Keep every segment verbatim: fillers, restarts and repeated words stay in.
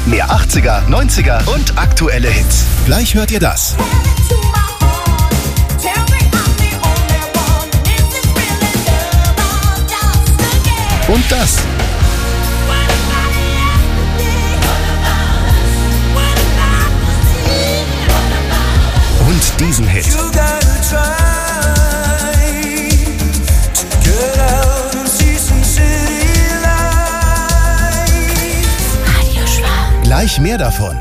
Mehr achtziger, neunziger und aktuelle Hits. Gleich hört ihr das. Und das. Und diesen Hit. Gleich mehr davon.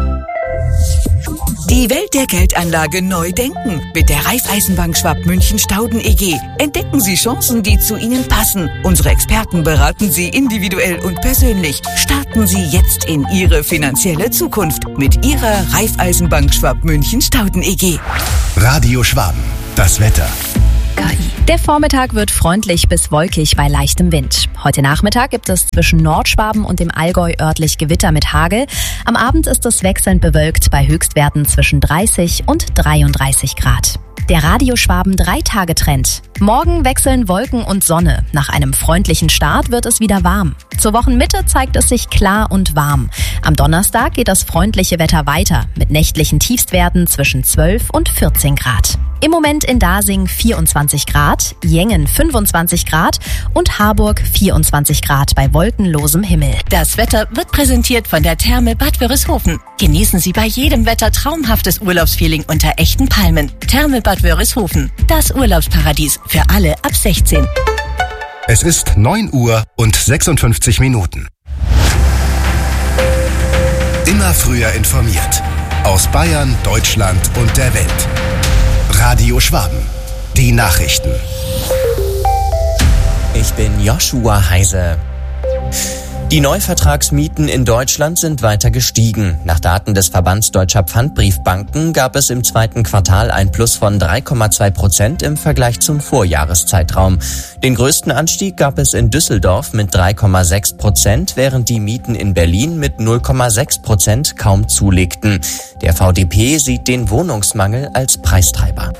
Die Welt der Geldanlage neu denken. Mit der Raiffeisenbank Schwab München Stauden E G. Entdecken Sie Chancen, die zu Ihnen passen. Unsere Experten beraten Sie individuell und persönlich. Starten Sie jetzt in Ihre finanzielle Zukunft mit Ihrer Raiffeisenbank Schwab München Stauden E G. Radio Schwaben. Das Wetter. Der Vormittag wird freundlich bis wolkig bei leichtem Wind. Heute Nachmittag gibt es zwischen Nordschwaben und dem Allgäu örtlich Gewitter mit Hagel. Am Abend ist es wechselnd bewölkt bei Höchstwerten zwischen dreißig und dreiunddreißig Grad. Der Radio Schwaben Drei-Tage-Trend. Morgen wechseln Wolken und Sonne. Nach einem freundlichen Start wird es wieder warm. Zur Wochenmitte zeigt es sich klar und warm. Am Donnerstag geht das freundliche Wetter weiter mit nächtlichen Tiefstwerten zwischen zwölf und vierzehn Grad. Im Moment in Dasing vierundzwanzig Grad, Jengen fünfundzwanzig Grad und Harburg vierundzwanzig Grad bei wolkenlosem Himmel. Das Wetter wird präsentiert von der Therme Bad Wörishofen. Genießen Sie bei jedem Wetter traumhaftes Urlaubsfeeling unter echten Palmen. Therme Bad Wörishofen, das Urlaubsparadies für alle ab sechzehn. Es ist neun Uhr und sechsundfünfzig Minuten. Immer früher informiert. Aus Bayern, Deutschland und der Welt. Radio Schwaben. Die Nachrichten. Ich bin Joshua Heise. Die Neuvertragsmieten in Deutschland sind weiter gestiegen. Nach Daten des Verbands Deutscher Pfandbriefbanken gab es im zweiten Quartal ein Plus von drei Komma zwei Prozent im Vergleich zum Vorjahreszeitraum. Den größten Anstieg gab es in Düsseldorf mit drei Komma sechs Prozent, während die Mieten in Berlin mit null Komma sechs Prozent kaum zulegten. Der V D P sieht den Wohnungsmangel als Preistreiber.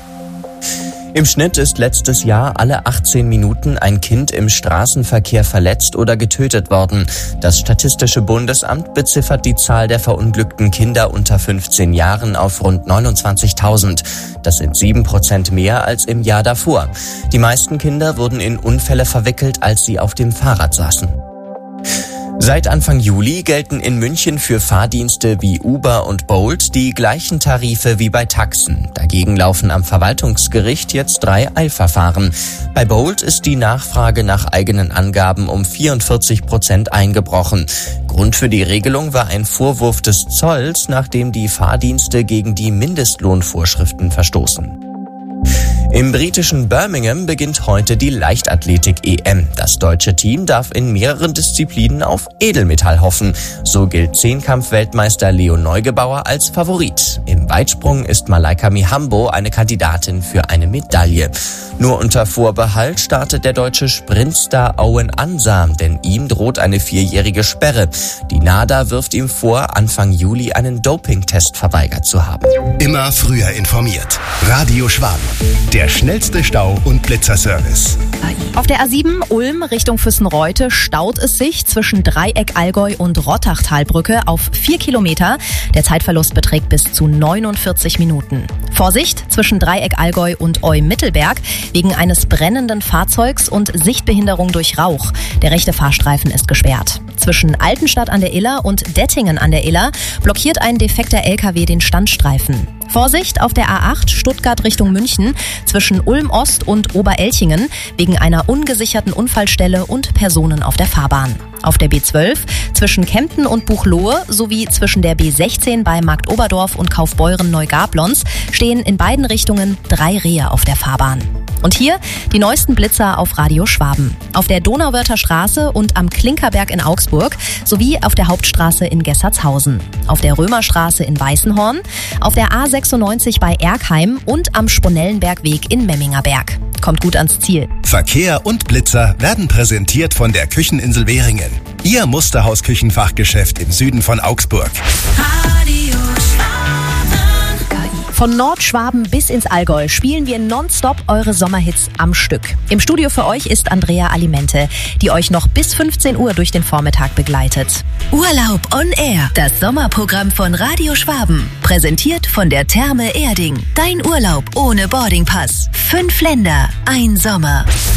Im Schnitt ist letztes Jahr alle achtzehn Minuten ein Kind im Straßenverkehr verletzt oder getötet worden. Das Statistische Bundesamt beziffert die Zahl der verunglückten Kinder unter fünfzehn Jahren auf rund neunundzwanzigtausend. Das sind sieben Prozent mehr als im Jahr davor. Die meisten Kinder wurden in Unfälle verwickelt, als sie auf dem Fahrrad saßen. Seit Anfang Juli gelten in München für Fahrdienste wie Uber und Bolt die gleichen Tarife wie bei Taxen. Dagegen laufen am Verwaltungsgericht jetzt drei Eilverfahren. Bei Bolt ist die Nachfrage nach eigenen Angaben um vierundvierzig Prozent eingebrochen. Grund für die Regelung war ein Vorwurf des Zolls, nachdem die Fahrdienste gegen die Mindestlohnvorschriften verstoßen. Im britischen Birmingham beginnt heute die Leichtathletik-E M. Das deutsche Team darf in mehreren Disziplinen auf Edelmetall hoffen. So gilt Zehnkampf-Weltmeister Leo Neugebauer als Favorit. Im Weitsprung ist Malaika Mihambo eine Kandidatin für eine Medaille. Nur unter Vorbehalt startet der deutsche Sprintstar Owen Ansa, denn ihm droht eine vierjährige Sperre. Die NADA wirft ihm vor, Anfang Juli einen Dopingtest verweigert zu haben. Immer früher informiert. Radio Schwaben. Der schnellste Stau- und Blitzerservice. Auf der A sieben Ulm Richtung Füssenreute staut es sich zwischen Dreieck Allgäu und Rottachtalbrücke auf vier Kilometer. Der Zeitverlust beträgt bis zu neunundvierzig Minuten. Vorsicht zwischen Dreieck Allgäu und Eu-Mittelberg wegen eines brennenden Fahrzeugs und Sichtbehinderung durch Rauch. Der rechte Fahrstreifen ist gesperrt. Zwischen Altenstadt an der Iller und Dettingen an der Iller blockiert ein defekter L K W den Standstreifen. Vorsicht auf der A acht Stuttgart Richtung München zwischen Ulm Ost und Oberelchingen wegen einer ungesicherten Unfallstelle und Personen auf der Fahrbahn. Auf der B zwölf zwischen Kempten und Buchloe sowie zwischen der B sechzehn bei Marktoberdorf und Kaufbeuren-Neugablons stehen in beiden Richtungen drei Rehe auf der Fahrbahn. Und hier die neuesten Blitzer auf Radio Schwaben. Auf der Donauwörther Straße und am Klinkerberg in Augsburg sowie auf der Hauptstraße in Gessertshausen. Auf der Römerstraße in Weißenhorn, auf der A sechsundneunzig bei Erkheim und am Sponellenbergweg in Memmingerberg. Kommt gut ans Ziel. Verkehr und Blitzer werden präsentiert von der Kücheninsel Währingen. Ihr Musterhaus-Küchenfachgeschäft im Süden von Augsburg. Radio Von Nordschwaben bis ins Allgäu spielen wir nonstop eure Sommerhits am Stück. Im Studio für euch ist Andrea Alimente, die euch noch bis fünfzehn Uhr durch den Vormittag begleitet. Urlaub on Air, das Sommerprogramm von Radio Schwaben. Präsentiert von der Therme Erding. Dein Urlaub ohne Boardingpass. Fünf Länder, ein Sommer.